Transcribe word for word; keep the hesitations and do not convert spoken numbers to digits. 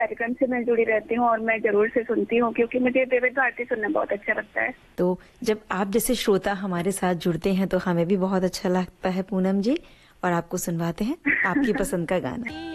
कार्यक्रम से मैं जुड़ी रहती हूँ और मैं जरूर से सुनती हूँ क्योंकि मुझे विविध भारती सुनना बहुत अच्छा लगता है। तो जब आप जैसे श्रोता हमारे साथ जुड़ते हैं तो हमें भी बहुत अच्छा लगता है पूनम जी, और आपको सुनवाते हैं आपकी पसंद का गाना।